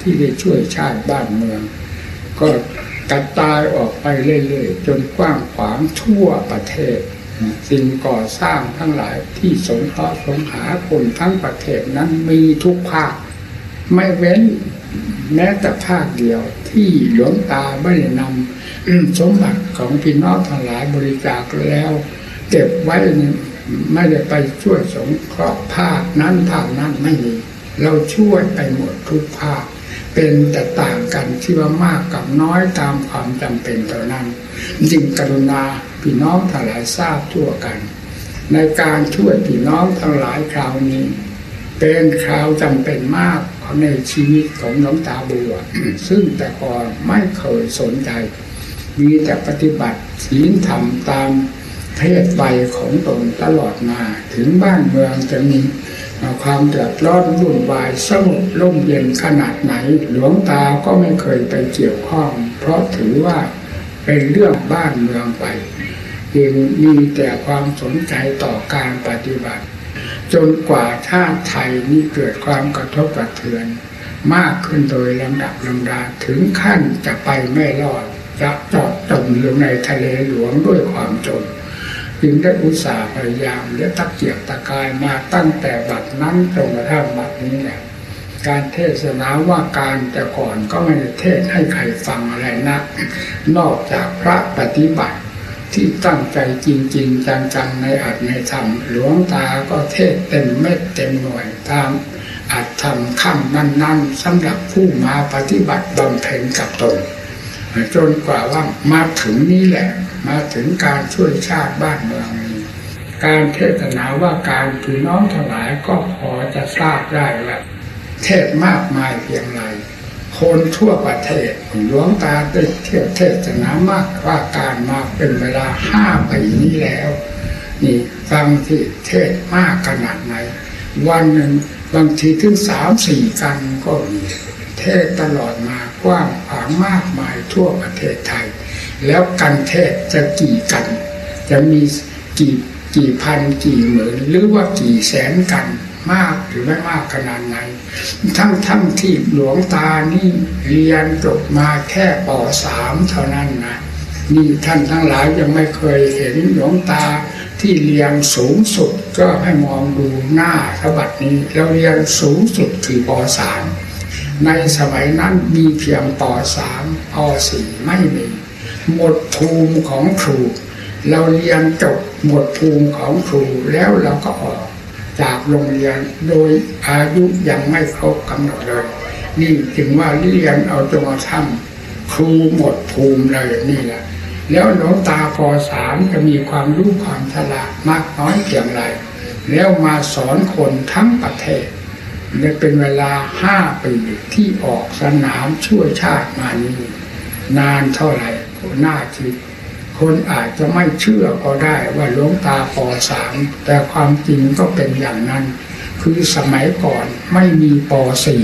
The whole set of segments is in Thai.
ที่ได้ช่วยชาติบ้านเมืองก็กระจายออกไปเรื่อยๆจนกว้างขวางทั่วประเทศสิ่งก่อสร้างทั้งหลายที่สงเคราะห์สงหาคนทั้งประเทศนั้นมีทุกภาคไม่เว้นแม้แต่ภาคเดียวที่หลวงตาไม่ได้นำสมบัติของพี่น้องทั้งหลายบริจาคแล้วเก็บไว้ไม่ได้ไปช่วยสงเคราะห์ภาคนั้นภาคนั้นไม่มีเราช่วยไปหมดทุกภาคเป็นแต่ต่างกันที่ว่ามากกับน้อยตามความจำเป็นเท่านั้นจึงกรุณาพี่น้องทั้งหลายทราบทั่วกันในการช่วยพี่น้องทั้งหลายคราวนี้เป็นคราวจำเป็นมากในชีวิตของหลวงตาบัว ซึ่งแต่ก่อนไม่เคยสนใจมีแต่ปฏิบัติศีลธรรมตามเพศวัยของตนตลอดมาถึงบ้านเมืองจะมีความเดือดร้อนวุ่นวายสงบร่มเย็นขนาดไหนหลวงตาก็ไม่เคยไปเกี่ยวข้องเพราะถือว่าเป็นเรื่องบ้านเมืองไปยังมีแต่ความสนใจต่อการปฏิบัติจนกว่าชาติไทยนี้เกิดความกระทบกระเทือนมากขึ้นโดยลำดับลำดาถึงขั้นจะไปไม่รอดจะจอดจมลงในทะเลหลวงด้วยความจนจึงได้อุตส่าห์พยายามและตะเกียกตะกายมาตั้งแต่บัดนั้นจนกระทั่งบัดนี้แหละการเทศนาว่าการแต่ก่อนก็ไม่ได้เทศให้ใครฟังอะไรนะนอกจากพระปฏิบัติที่ตั้งใจจริงๆจังๆในอัตในธรรมหลวงตาก็เทศเต็มเม็ดเต็มหน่วยตามอัตธรรมขั้นนั้นๆสำหรับผู้มาปฏิบัติบำเพ็ญกับตนจนกว่าว่ามาถึงนี้แหละมาถึงการช่วยชาติบ้านเมืองนี้การเทศนาว่าการพี่น้องทั้งหลายก็พอจะทราบได้ว่าเทศมากมายเพียงไรคนทั่วประเทศหลวงตาได้เทศนามากว่าการมาเป็นเวลา5 ปีนี้แล้วนี่ฟังที่เทศมากขนาดไหนวันหนึ่งบางทีถึง3-4 กันก็มีเทศตลอดมากว้างขวางมากมายทั่วประเทศไทยแล้วกันเทศจะกี่กันจะมีกี่พันกี่หมื่นหรือว่ากี่แสนกันมากหรือไม่มากขนาดไหนทั้งที่หลวงตานี่เรียนจบมาแค่ป.3 เท่านั้นนะนี่ท่านทั้งหลายยังไม่เคยเห็นหลวงตาที่เรียนสูงสุดก็ให้มองดูหน้าฉบับนี้เราเรียนสูงสุดคือป.3 ในสมัยนั้นมีเพียงป.3 ป.4 ไม่มีหมดภูมิของครูเราเรียนจบหมดภูมิของครูแล้วเราก็ออกจากโรงเรียนโดยอายุยังไม่ครบกำหนดเลยนี่ถึงว่าเรียนเอาจนกระทั่งครูหมดภูมิเลยนี่แหละแล้วหลวงตาป.3 จะมีความรู้ความฉลาดมากน้อยเพียงไรแล้วมาสอนคนทั้งประเทศในเป็นเวลา5 ปีที่ออกสนามช่วยชาติมานี้นานเท่าไหร่น่าคิดคนอาจจะไม่เชื่อก็ได้ว่าหลวงตาป.3 แต่ความจริงก็เป็นอย่างนั้นคือสมัยก่อนไม่มีป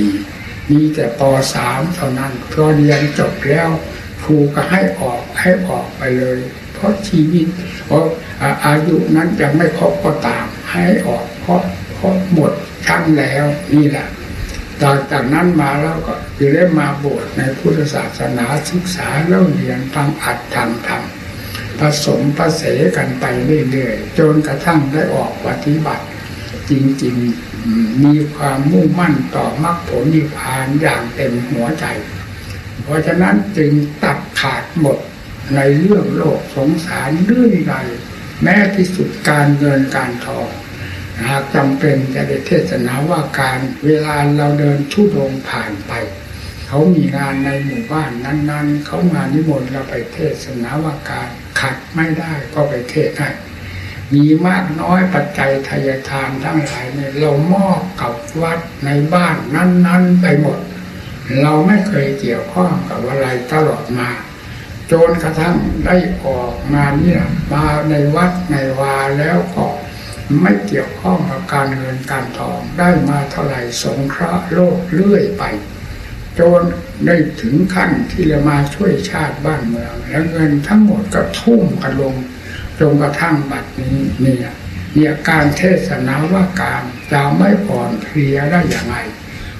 .4 มีแต่ป.3 เท่านั้นพอเรียนจบแล้วครูก็ให้ออกไปเลยเพราะชีวิตเพราะอายุนั้นยังไม่ครบก็ตามให้ออกเพราะหมดชั้นแล้วนี่แหละจากนั้นมาแล้วก็จะได้มาบวชในพุทธศาสนาศึกษาแล้วเรียนทางอัตถธรรมผสมผสานกันไปเรื่อยๆจนกระทั่งได้ออกปฏิบัติจริงๆมีความมุ่งมั่นต่อมรรคผลนิพพานอย่างเต็มหัวใจเพราะฉะนั้นจึงตัดขาดหมดในเรื่องโลกสงสารเรื่องใดแม้ที่สุดการเงินการทองหากจำเป็นจะได้เทศนาว่าการเวลาเราเดินธุดงค์ผ่านไปเขามีงานในหมู่บ้านนั้นๆเขามานิมนต์เราไปเทศนาว่าการขัดไม่ได้ก็ไปเทศให้มีมากน้อยปัจจัยทายทานทั้งหลายเนี่ยเรามอบกับวัดในบ้านนั้นๆไปหมดเราไม่เคยเกี่ยวข้องกับอะไรตลอดมาจนกระทั่งได้ออกมาเนี่ยมาในวัดในวาแล้วก็ไม่เกี่ยวข้องกับการเงินการทองได้มาเท่าไหร่สงเคราะห์โลกเรื่อยไปจนได้ถึงขั้นที่จะมาช่วยชาติบ้านเมืองแล้วเงินทั้งหมดก็ทุ่มกันลงจนกระทั่งบัดนี้เนี่ยการเทศนาว่าการจะไม่อ่อนเพลียได้อย่างไร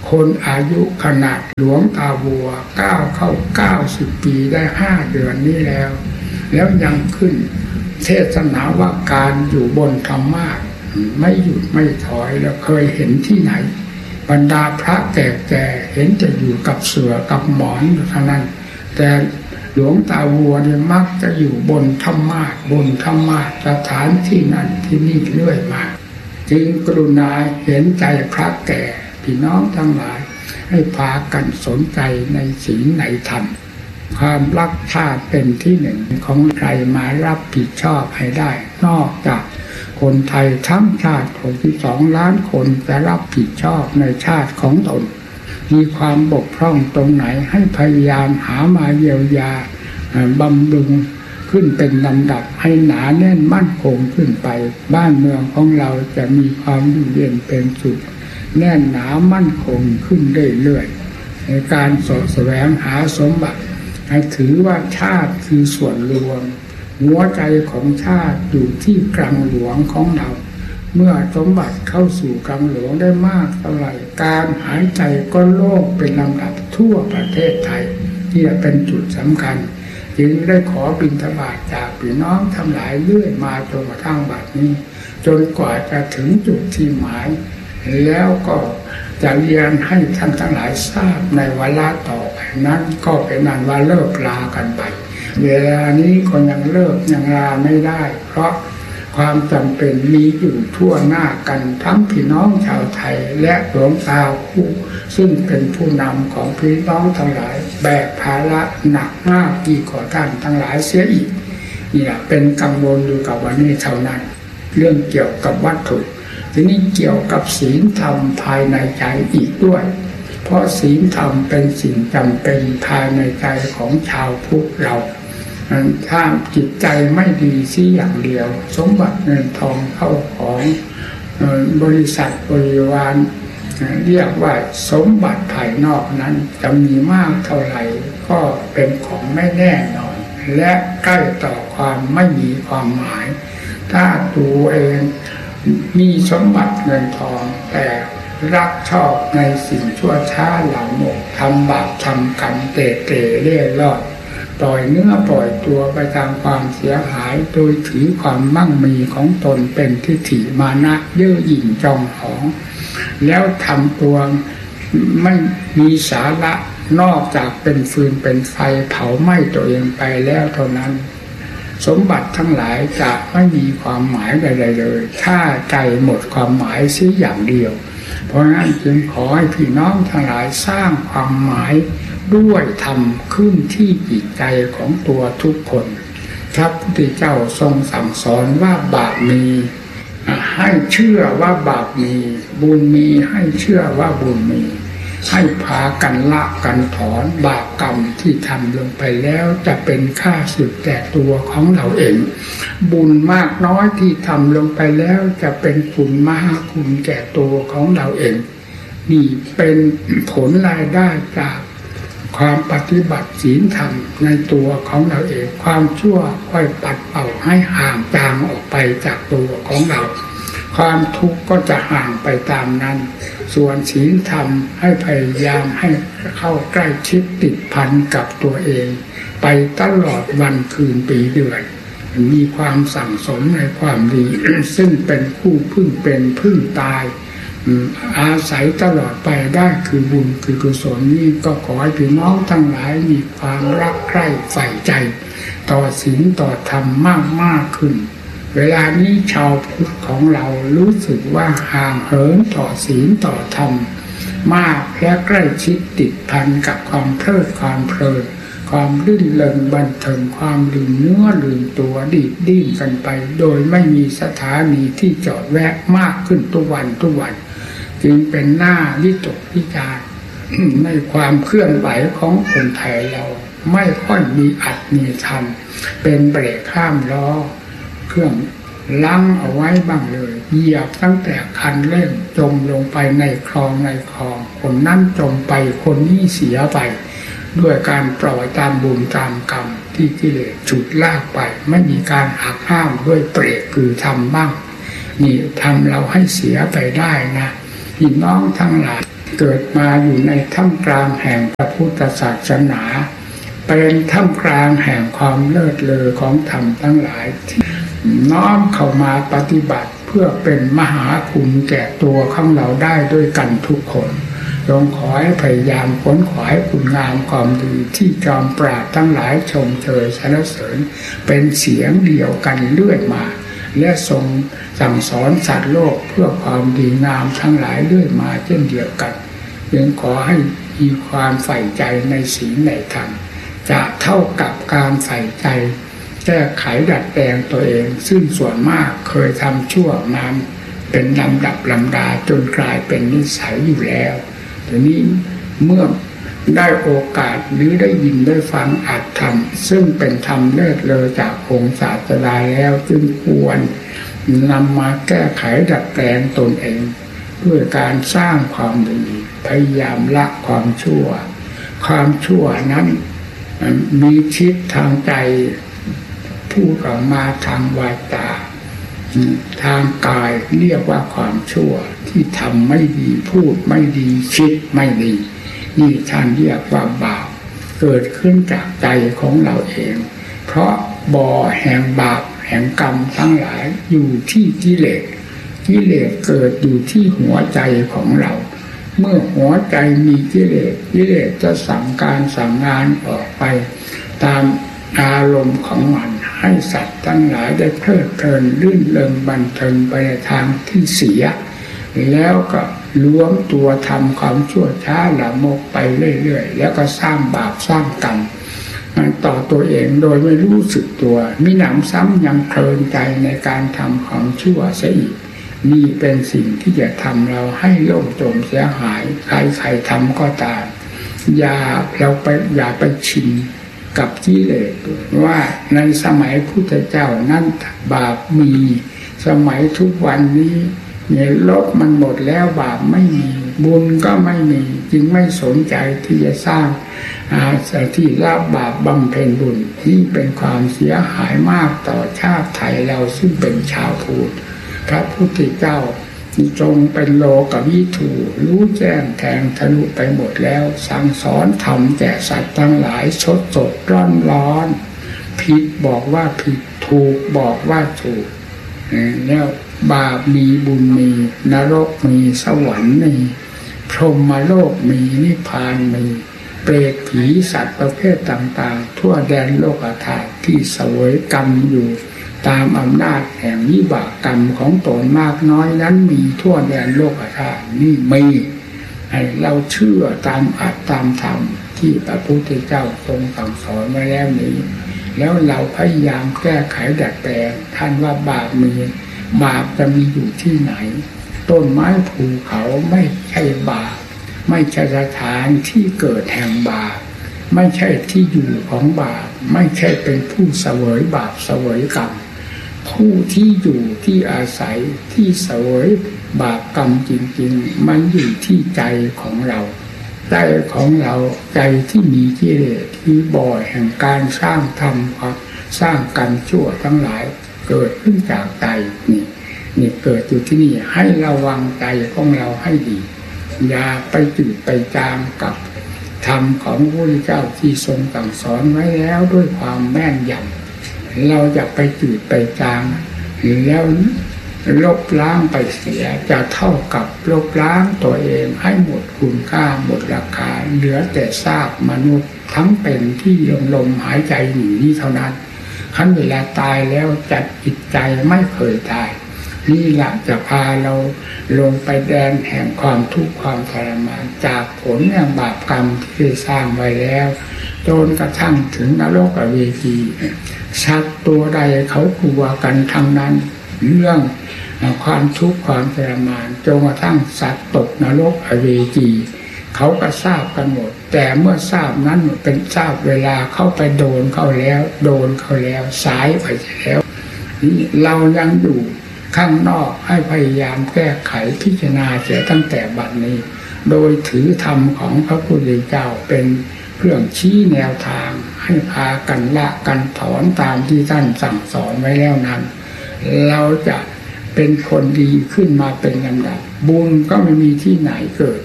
คนอายุขนาดหลวงตาบัวก้าวเข้า90 ปีได้5 เดือนนี้แล้วยังขึ้นเทศนาว่าการอยู่บนธรรมะไม่หยุดไม่ถอยแล้วเคยเห็นที่ไหนบรรดาพระแก่ๆเห็นจะอยู่กับเสื่อกับหมอนอยู่เท่านั้นแต่หลวงตาบัวเนี่ยมักจะอยู่บนธรรมะสถานที่นั้นที่นี่เรื่อยมาจึงกรุณาเห็นใจพระแก่พี่น้องทั้งหลายให้พากันสนใจในศีลในธรรมความรักชาติเป็นที่หนึ่งของใครมารับผิดชอบให้ได้นอกจากคนไทยทั้งชาติ62 ล้านคนจะรับผิดชอบในชาติของตนมีความบกพร่องตรงไหนให้พยายามหามาเยียวยาบำรุงขึ้นเป็นลำดับให้หนาแน่นมั่นคงขึ้นไปบ้านเมืองของเราจะมีความอยู่เย็นเป็นสุขแน่นหนามั่นคงขึ้นเรื่อยๆในการสอดแสวงหาสมบัติให้ถือว่าชาติคือส่วนรวมหัวใจของชาติอยู่ที่กลางหลวงของเราเมื่อสมบัติเข้าสู่กลางหลวงได้มากเท่าไหร่การหายใจก็โล่งเป็นลำดับทั่วประเทศไทยที่เป็นจุดสำคัญจึงได้ขอบิณฑบาตจากพี่น้องทั้งหลายเรื่อยมาจนกระทั่งบัดนี้จนกว่าจะถึงจุดที่หมายแล้วก็จะเรียนให้ท่านทั้งหลายทราบในวาระต่อไปนั้นก็เป็นนั้นว่าเลิกลากันไปเวลานี้ก็ยังเลิกยังลาไม่ได้เพราะความจำเป็นมีอยู่ทั่วหน้ากันทั้งพี่น้องชาวไทยและหลวงตาผู้ซึ่งเป็นผู้นำของพี่น้องทั้งหลายแบกภาระหนักมากยิ่งกว่าท่านทั้งหลายเสียอีกนี่แหละเป็นกังวลอยู่กับวันนี้เท่านั้นเรื่องเกี่ยวกับวัตถุทีนี้เกี่ยวกับศีลธรรมภายในใจอีกด้วยเพราะศีลธรรมเป็นสิ่งจำเป็นภายในใจของชาวพุทธเราถ้าจิตใจไม่ดีสิอย่างเดียวสมบัติเงินทองเข้าของบริษัทบริวารเรียกว่าสมบัติภายนอกนั้นจะมีมากเท่าไหร่ก็เป็นของไม่แน่นอนและใกล้ต่อความไม่มีความหมายถ้าตัวเองมีสมบัติเงินทองแต่รักชอบในสิ่งชั่วช้าเหล่าหมกทำบาปทำกรรมเตะเล่ร่อนปล่อยเนื้อปล่อยตัวไปตามความเสียหายโดยถือความมั่งมีของตนเป็นทิฏฐิมานะเย่อหยิ่งจองหองแล้วทำตัวไม่มีสาระนอกจากเป็นฟืนเป็นไฟเผาไหม้ตัวเองไปแล้วเท่านั้นสมบัติทั้งหลายจะไม่มีความหมายใดๆเลยถ้าใจหมดความหมายเสียอย่างเดียวเพราะงั้นจึงขอให้พี่น้องทั้งหลายสร้างความหมายด้วยธรรมขึ้นที่จิตใจของตัวทุกคนพระพุทธเจ้าทรงสั่งสอนว่าบาปมีให้เชื่อว่าบาปมีบุญมีให้เชื่อว่าบุญมีให้พากันละกันถอนบาปกรรมที่ทำลงไปแล้วจะเป็นค่าสึกแก่ตัวของเราเองบุญมากน้อยที่ทำลงไปแล้วจะเป็นคุณมหาคุณแก่ตัวของเราเองนี่เป็นผลรายได้จากความปฏิบัติศีลธรรมในตัวของเราเองความชั่วค่อยปัดเป่าให้ห่างจางออกไปจากตัวของเราความทุกข์ก็จะห่างไปตามนั้นส่วนศีลธรรมให้พยายามให้เข้าใกล้ชิดติดพันกับตัวเองไปตลอดวันคืนปีเดือนมีความสั่งสมในความดี ซึ่งเป็นผู้พึ่งเป็นพึ่งตายอาศัยตลอดไปได้คือบุญคือกุศลนี่ก็ขอให้พี่น้องทั้งหลายมีความรักใคร่ใฝ่ใจต่อศีลต่อธรรมมากขึ้นเวลานี้ชาวพุทธของเรารู้สึกว่าห่างเหินต่อศีลต่อธรรมมากและใกล้ชิดติดพันกับความเพลิดความเพลินความลื่นเริงบันเทิงความลืมเนื้อลืมตัวดีดดิ้นกันไปโดยไม่มีสถานีที่จอดแวะมากขึ้นทุกวันจึงเป็นหน้าวิตกวิจารณ์ ในความเคลื่อนไหวของคนไทยเราไม่ค่อยมีอัดมีทำเป็นเบรกข้ามล้อเครื่องลังเอาไว้บ้างเลยเหยียบตั้งแต่คันเร่งจมลงไปในคลองคนนั้นจมไปคนนี้เสียไปด้วยการปล่อยตามบุญตามกรรมที่กิเลสฉุดลากไปไม่มีการหักห้ามด้วยเปรตคือทำบ้างนี่ทำเราให้เสียไปได้นะพี่น้องทั้งหลายเกิดมาอยู่ในท่ามกลางแห่งพระพุทธศาสนาเป็นท่ามกลางแห่งความเลิศเลอของธรรมทั้งหลายที่น้อมเข้ามาปฏิบัติเพื่อเป็นมหาคุณแก่ตัวของเราได้ด้วยกันทุกคนจงขอให้พยายามขวนขวายคุณงามความดีที่จอมปราชญ์ทั้งหลายชมเชยสรรเสริญเป็นเสียงเดียวกันเรื่อยมาและทรงสั่งสอนสัตว์โลกเพื่อความดีงามทั้งหลายเรื่อยมาเช่นเดียวกันยังขอให้มีความใฝ่ใจในศีลในธรรมจะเท่ากับการใส่ใจแก้ไขดัดแปลงตัวเองซึ่งส่วนมากเคยทำชั่วมาเป็นลำดับลำดาจนกลายเป็นนิสัยอยู่แล้วทีนี้เมื่อได้โอกาสหรือได้ยินได้ฟังอัตธรรมซึ่งเป็นธรรมเลิศเลอจากองค์ศาสดาแล้วจึงควรนำมาแก้ไขดัดแปลงตนเองด้วยการสร้างความดีพยายามละความชั่วความชั่วนั้นมีชิดทางใจพูดออกมาทางวาจาทางกายเรียกว่าความชั่วที่ทำไม่ดีพูดไม่ดีคิดไม่ดีนี่ท่านเรียกว่าบาปเกิดขึ้นจากใจของเราเองเพราะบ่อแห่งบาปแห่งกรรมทั้งหลายอยู่ที่กิเลสกิเลสเกิดอยู่ที่หัวใจของเราเมื่อหัวใจมีกิเลสกิเลสจะสั่งการสั่งงานออกไปตามอารมณ์ของมันให้สัตว์ทั้งหลายได้เพลิดเพลินรื่นเริงบันเทิงไปในทางที่เสียแล้วก็ล้วนตัวทำความชั่วช้าละโมบไปเรื่อยๆแล้วก็สร้างบาปสร้างกรรมต่อตัวเองโดยไม่รู้สึกตัวมิหนำซ้ำยังเพลินใจในการทำความชั่วเสียอีกนี่เป็นสิ่งที่จะทำเราให้โลกจมเสียหายใครทำก็ตามอย่าไปชินกับกิเลสว่าในสมัยพุทธเจ้านั้นบาปมีสมัยทุกวันนี้เนี่ยลบมันหมดแล้วบาปไม่มีบุญก็ไม่มีจึงไม่สนใจที่จะสร้างที่ละบาปบำเพ็ญบุญที่เป็นความเสียหายมากต่อชาติไทยเราซึ่งเป็นชาวพุทธพระพุทธเจ้าจงเป็นโลกวิถูรู้แจ้งแทงทะลุไปหมดแล้วสั่งสอนธรรมแก่สัตว์ทั้งหลายสดร้อนผิดบอกว่าผิดถูกบอกว่าถูกแล้วบาปมีบุญมีนรกมีสวรรค์มีพรหมโลกมีนิพพานมีเปรตผีสัตว์ประเภทต่างๆทั่วแดนโลกธาตุที่เสวยกรรมอยู่ตามอำนาจแห่งวิบากกรรมของตนมากน้อยนั้นมีทั่วแดนโลกธาตุนี่มีให้เราเชื่อตามอัตตามธรรมที่พระพุทธเจ้าทรงสั่งสอนไว้แล้วนี้แล้วเราพยายามแก้ไขดัดแปลงท่านว่าบาปมีบาปจะมีอยู่ที่ไหนต้นไม้ภูเขาไม่ใช่บาปไม่ใช่สถานที่เกิดแห่งบาปไม่ใช่ที่อยู่ของบาปไม่ใช่เป็นผู้เสวยบาปเสวยกรรมผู้ที่อยู่ที่อาศัยที่เสวยบาปกรรมจริงๆมันอยู่ที่ใจของเราใจของเราใจที่มีกิเลสที่บ่อแห่งการสร้างธรรมสร้างกรรมชั่วทั้งหลายเกิดขึ้นจากใจนี่เกิดอยู่ที่นี่ให้ระวังใจของเราให้ดีอย่าไปจืดไปจางกับธรรมของพระพุทธเจ้าที่ทรงสั่งสอนไว้แล้วด้วยความแม่นยำเราอย่าไปจืดไปจางแล้วลบล้างไปเสียจะเท่ากับลบล้างตัวเองให้หมดคุณค่าหมดราคาเหลือแต่ซากมนุษย์ทั้งเป็นที่ลมหายใจอยู่นี้เท่านั้นคันเวลาตายแล้วจัดจิตใจไม่เคยตายนี่แหละจะพาเราลงไปแดนแห่งความทุกข์ความทรมานจากผลแห่งบาปกรรมที่สร้างไว้แล้วจนกระทั่งถึงนรกอเวจีสัตว์ตัวใดเขากลัวกันทั้งนั้นเรื่องความทุกข์ความทรมานจนกระทั่งสัตว์ตกนรกอเวจีเขาก็ทราบกันหมดแต่เมื่อทราบนั้นเป็นทราบเวลาเข้าไปโดนเข้าแล้วสายไปแล้วนี่เรายังอยู่ข้างนอกให้พยายามแก้ไขพิจารณาเสียตั้งแต่บัดนี้โดยถือธรรมของพระพุทธเจ้าเป็นเครื่องชี้แนวทางให้พากันละกันถอนตามที่ท่านสั่งสอนไว้แล้วนั้นเราจะเป็นคนดีขึ้นมาเป็นลำดับบุญก็ไม่มีที่ไหนเกิด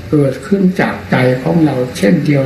เกิดขึ้นจากใจของเราเช่นเดียว